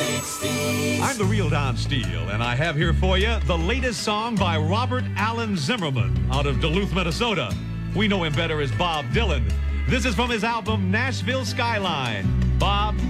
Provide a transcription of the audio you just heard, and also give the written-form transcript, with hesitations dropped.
I'm the real Don Steele, and I have here for you the latest song by Robert Allen Zimmerman out of Duluth, Minnesota. We know him better as Bob Dylan. This is from his album Nashville Skyline. Bob,